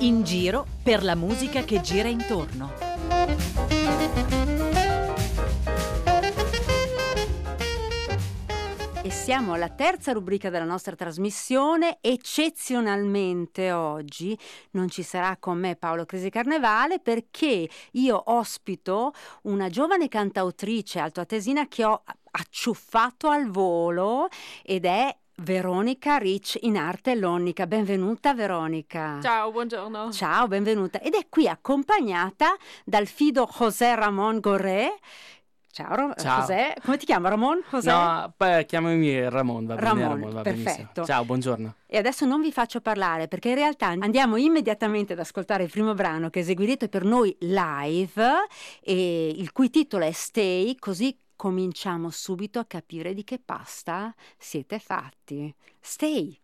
In giro per la musica che gira intorno. E siamo alla terza rubrica della nostra trasmissione. Eccezionalmente oggi non ci sarà con me Paolo Crisi Carnevale, perché io ospito una giovane cantautrice altoatesina che ho acciuffato al volo, ed è Veronica Ricci, in arte Lonnica. Benvenuta Veronica. Ciao, buongiorno. Ciao, benvenuta. Ed è qui accompagnata dal fido José Ramón Gorré. Ciao, Ciao. José. Come ti chiama, Ramon? José? No, poi chiamami Ramon, va bene, Ramon, va perfetto. benissimo. Ciao, buongiorno. E adesso non vi faccio parlare, perché in realtà andiamo immediatamente ad ascoltare il primo brano che eseguirete per noi live, e il cui titolo è Stay, così cominciamo subito a capire di che pasta siete fatti. Stay!